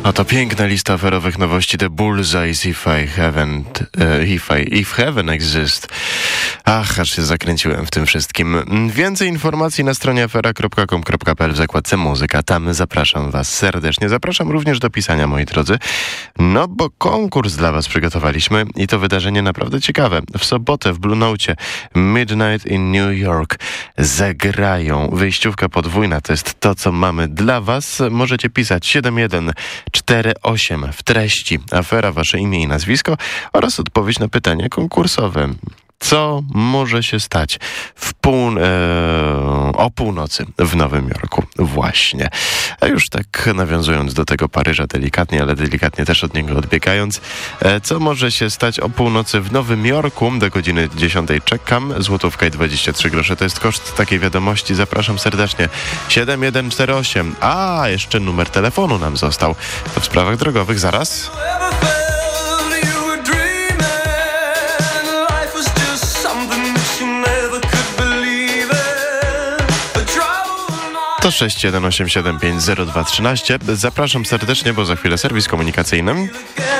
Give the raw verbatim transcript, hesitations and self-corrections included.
Oto piękna lista aferowych nowości. The Bullseyes If I Haven't, uh, if, I, if Heaven Exist. Ach, aż się zakręciłem w tym wszystkim. Więcej informacji na stronie afera kropka com kropka p l w zakładce muzyka. Tam zapraszam was serdecznie. Zapraszam również do pisania, moi drodzy. No bo konkurs dla was przygotowaliśmy i to wydarzenie naprawdę ciekawe. W sobotę w Blue Note Midnight in New York zagrają. Wyjściówka podwójna to jest to, co mamy dla was. Możecie pisać siedem jeden cztery osiem w treści afera, wasze imię i nazwisko oraz odpowiedź na pytanie konkursowe. Co może się stać w pół, e, o północy w Nowym Jorku właśnie. A już tak nawiązując do tego Paryża delikatnie, ale delikatnie też od niego odbiegając. E, co może się stać o północy w Nowym Jorku? Do godziny dziesiątej czekam. Złotówka i dwadzieścia trzy grosze. To jest koszt takiej wiadomości. Zapraszam serdecznie. siedem jeden cztery osiem. A, jeszcze numer telefonu nam został. To w sprawach drogowych. Zaraz. To sześć jeden osiem siedem pięć zero dwa trzynaście. Zapraszam serdecznie, bo za chwilę serwis komunikacyjny.